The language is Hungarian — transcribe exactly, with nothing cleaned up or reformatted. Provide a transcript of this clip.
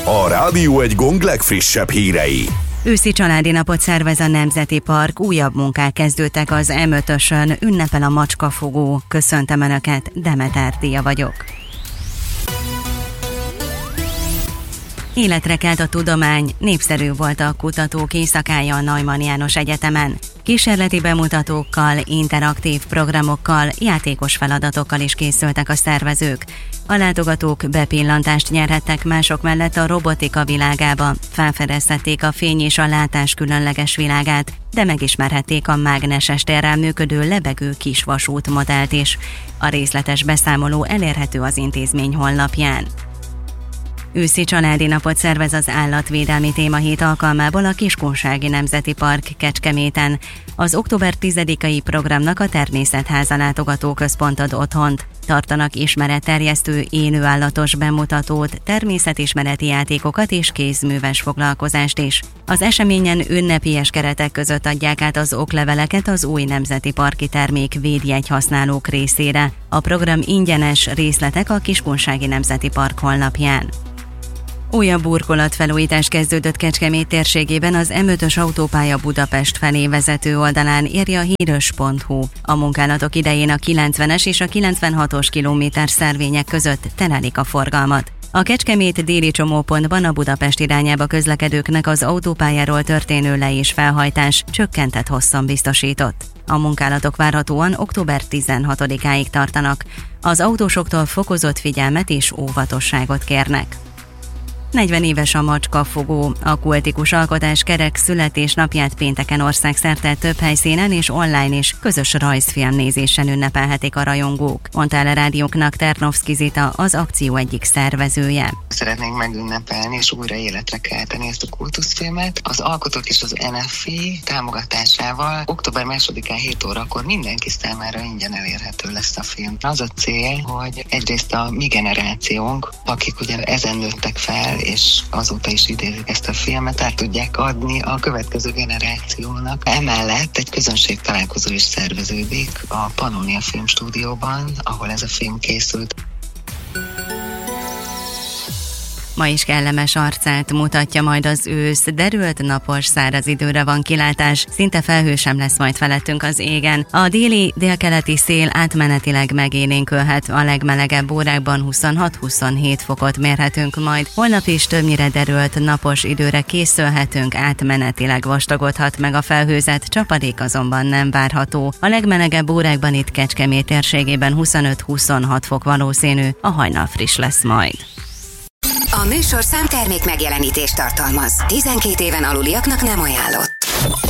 A Rádió Egy Gong legfrissebb hírei. Őszi családi napot szervez a Nemzeti Park, újabb munkák kezdődtek az em ötösön, ünnepel a macskafogó. Köszöntöm Önöket, Demeter Dia vagyok. Életre kelt a tudomány, népszerű volt a kutatók éjszakája a Neumann János Egyetemen. Kísérleti bemutatókkal, interaktív programokkal, játékos feladatokkal is készültek a szervezők. A látogatók bepillantást nyerhettek mások mellett a robotika világába, felfedezhették a fény és a látás különleges világát, de megismerhették a mágneses térrel működő lebegő kisvasút modellt is. A részletes beszámoló elérhető az intézmény honlapján. Őszi családi napot szervez az állatvédelmi témahét alkalmából a Kiskunsági Nemzeti Park Kecskeméten. Az október tizedikai programnak a Természetháza látogatóközpont ad otthont. Tartanak ismeretterjesztő élőállatos bemutatót, természetismereti játékokat és kézműves foglalkozást is. Az eseményen ünnepélyes keretek között adják át az okleveleket az új nemzeti parki termék védjegy használók részére. A program ingyenes, részletek a Kiskunsági Nemzeti Park honlapján. Újabb burkolatfelújítás kezdődött Kecskemét térségében az em ötös autópálya Budapest felé vezető oldalán, írja a híros pont hu. A munkálatok idején a kilencvenes és a kilencvenhatos kilométer szervények között terelik a forgalmat. A Kecskemét déli csomópontban a Budapest irányába közlekedőknek az autópályáról történő le- és felhajtás csökkentett hosszon biztosított. A munkálatok várhatóan október tizenhatodikáig tartanak. Az autósoktól fokozott figyelmet és óvatosságot kérnek. negyven éves a macskafogó. A kultikus alkotás kerek születésnapját pénteken országszerte több helyszínen és online is közös rajzfilm nézésen ünnepelhetik a rajongók, mondta el a rádióknak Ternovszky Zita, az akció egyik szervezője. Szeretnénk megünnepelni és újra életre kelteni ezt a kultuszfilmet. Az alkotók és az en ef i támogatásával október másodikán hét órakor mindenki számára ingyen elérhető lesz a film. Az a cél, hogy egyrészt a mi generációnk, akik ugye ezen nőttek fel, és azóta is idézik ezt a filmet, át tudják adni a következő generációnak. Emellett egy közönség találkozó is szerveződik a Pannonia Filmstúdióban, ahol ez a film készült. Ma is kellemes arcát mutatja majd az ősz, derült, napos, száraz időre van kilátás, szinte felhő sem lesz majd felettünk az égen. A déli, délkeleti szél átmenetileg megélénkülhet, a legmelegebb órákban huszonhat-huszonhét fokot mérhetünk majd. Holnap is többnyire derült, napos időre készülhetünk, átmenetileg vastagodhat meg a felhőzet, csapadék azonban nem várható. A legmelegebb órákban itt Kecskemét térségében huszonöt-huszonhat fok valószínű, a hajnal friss lesz majd. A műsorszám termék megjelenítést tartalmaz. tizenkét éven aluliaknak nem ajánlott.